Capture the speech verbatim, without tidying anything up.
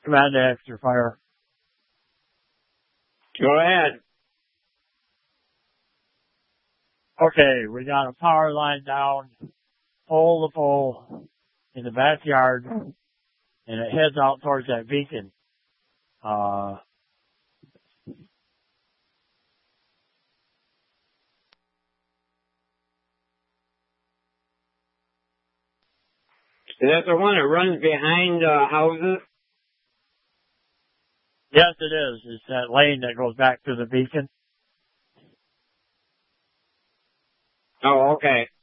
Command to extra fire. Go ahead. Okay, we got a power line down, pole to pole, in the backyard, and it heads out towards that beacon. Uh, Is that the one that runs behind uh, houses? yes, it is. It's that lane that goes back to the beacon. Oh, okay.